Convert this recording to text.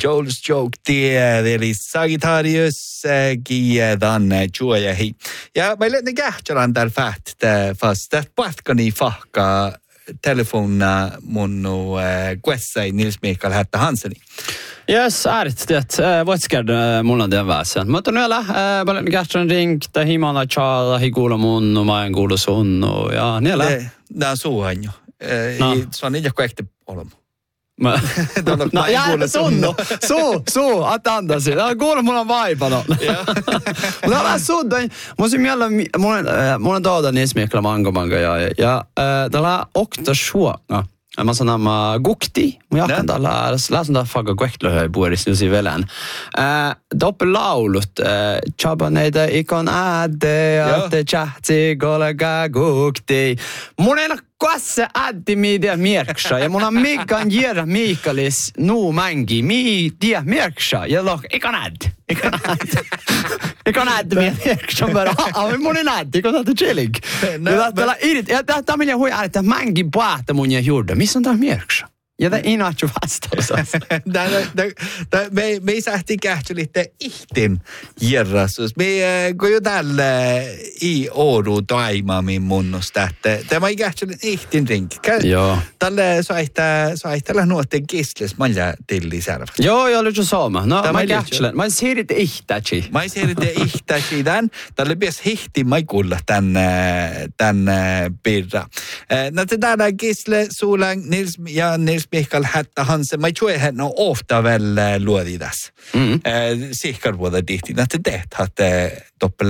Joel's Joke tied, eli Sagittarius giedhan juojahi. Ja mä löytin kähtälän täällä fast patkani fahka telefonna munnu Gwessai Nils Mikael Hätta Hanseni. Yes, ääret det. Vuotskärd mulla den väsen. Mutta nyöllä, paljon kähtälän ringt, himana tjala, hikuulla munnu, maen kuulla sunnu, ja nyöllä. Nää on suuhan jo. Se on niitä kaikki olema. No, att andas. Jag går mulla vaipano. Mulla on sudda. Mulla miellä mulla dada Nils Mikael manga ja tällä okta suoga. Mä sanon mä gukti. Mä jakan tällä läsen där faga gwektlöhöj boris nu sivelen. Doppellaulut chabaneida ikon ade att chahti golega gukti. Monella Kosse addi mi dia merksha. Ja mun on mikan jera Mikaelis nu mangi. Mi dia merksha. Ja loh, ikan add. Ikan add mi merksha bara. Mun on add. Ikan add chilling. Ja tämä minä hui että mangi paata mun ja juurda. Missä on tämä merksha? Ja tämä ei näy vastaus. Me sähti kähtelitte ihtin järrasus. Me kun jo tällä ei oudu taimamin munnusta, että tämä ei kähtelin ihtin rinki. Joo. Tällä saihtällä nuotten kistles malla tilli särvät. Joo, jag lyssnar sama. No, mä kähtelen. Mä ser det ihtächi. Mä ser det ihtächi den. Tällä pies hihti mä kuulla tän pirra. Näitä täällä kistle suulang Nils Mikael Hätta Hansen. Mä tror att han ofta väl luodidas. Säkert både dit. Näitä teet att doppel